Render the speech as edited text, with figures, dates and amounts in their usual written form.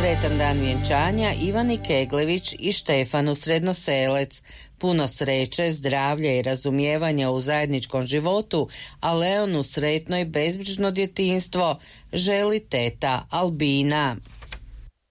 Sretan dan vjenčanja Ivani Keglević i Štefanu Srednoselec. Puno sreće, zdravlja i razumijevanja u zajedničkom životu, a Leonu sretno i bezbrižno djetinjstvo želi teta Albina.